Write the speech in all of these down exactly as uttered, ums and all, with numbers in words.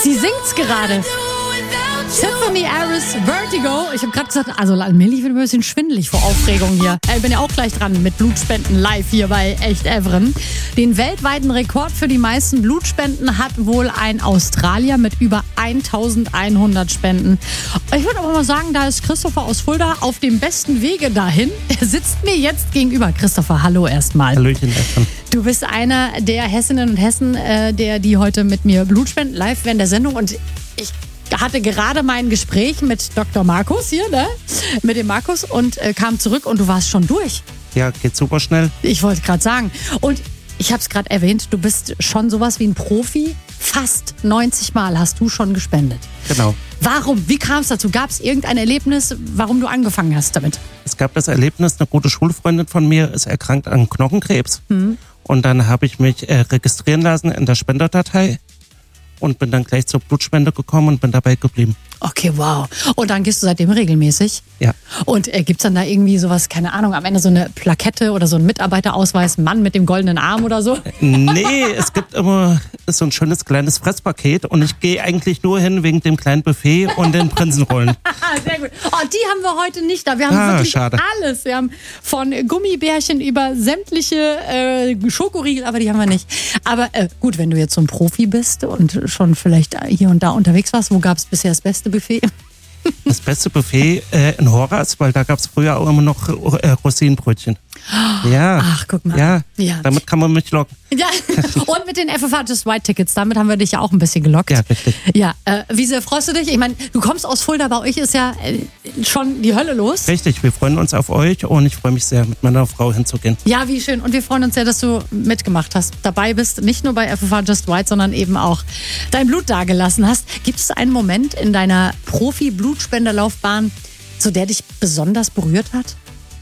Sie singt's gerade. Tiffany Harris, Vertigo. Ich habe gerade gesagt, also mir lief ein bisschen schwindelig vor Aufregung hier. Ich bin ja auch gleich dran mit Blutspenden live hier bei Echt Evren. Den weltweiten Rekord für die meisten Blutspenden hat wohl ein Australier mit über eintausendeinhundert Spenden. Ich würde aber mal sagen, da ist Christopher aus Fulda auf dem besten Wege dahin. Er sitzt mir jetzt gegenüber. Christopher, hallo erstmal. Hallöchen, Evren. Du bist einer der Hessinnen und Hessen, äh, der die heute mit mir Blutspenden live während der Sendung. Und ich hatte gerade mein Gespräch mit Doktor Markus hier, ne? Mit dem Markus und äh, kam zurück und du warst schon durch. Ja, geht super schnell. Ich wollte gerade sagen. Und ich habe es gerade erwähnt, du bist schon sowas wie ein Profi. Fast neunzig Mal hast du schon gespendet. Genau. Warum? Wie kam es dazu? Gab es irgendein Erlebnis, warum du angefangen hast damit? Es gab das Erlebnis, eine gute Schulfreundin von mir ist erkrankt an Knochenkrebs. Mhm. Und dann habe ich mich äh, registrieren lassen in der Spenderdatei und bin dann gleich zur Blutspende gekommen und bin dabei geblieben. Okay, wow. Und dann gehst du seitdem regelmäßig? Ja. Und äh, gibt es dann da irgendwie sowas, keine Ahnung, am Ende so eine Plakette oder so ein Mitarbeiterausweis, Mann mit dem goldenen Arm oder so? Nee, es gibt immer so ein schönes kleines Fresspaket und ich gehe eigentlich nur hin wegen dem kleinen Buffet und den Prinzenrollen. Sehr gut. Oh, die haben wir heute nicht da. Wir haben ah, wirklich schade. alles. Wir haben von Gummibärchen über sämtliche äh, Schokoriegel, aber die haben wir nicht. Aber äh, gut, wenn du jetzt so ein Profi bist und schon vielleicht hier und da unterwegs warst, wo gab es bisher das beste Buffet? Das beste Buffet äh, in Horas, weil da gab es früher auch immer noch äh, Rosinenbrötchen. Ja. Ach, guck mal. Ja, ja. Damit kann man mich locken. Ja, und mit den F F H Just White Tickets, damit haben wir dich ja auch ein bisschen gelockt. Ja, richtig. Ja, äh, wie sehr freust du dich? Ich meine, du kommst aus Fulda, bei euch ist ja äh, schon die Hölle los. Richtig, wir freuen uns auf euch und ich freue mich sehr, mit meiner Frau hinzugehen. Ja, wie schön. Und wir freuen uns sehr, dass du mitgemacht hast, dabei bist, nicht nur bei F F H Just White, sondern eben auch dein Blut dagelassen hast. Gibt es einen Moment in deiner Profi-Blutspenderlaufbahn, so der dich besonders berührt hat?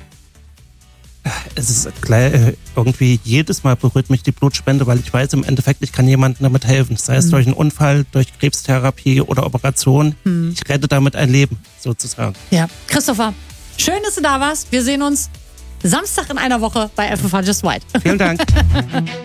Es ist gleich, irgendwie jedes Mal berührt mich die Blutspende, weil ich weiß im Endeffekt, ich kann jemandem damit helfen. Sei es mhm. durch einen Unfall, durch Krebstherapie oder Operation. Mhm. Ich rette damit ein Leben, sozusagen. Ja, Christopher, schön, dass du da warst. Wir sehen uns Samstag in einer Woche bei F F H Just White. Vielen Dank.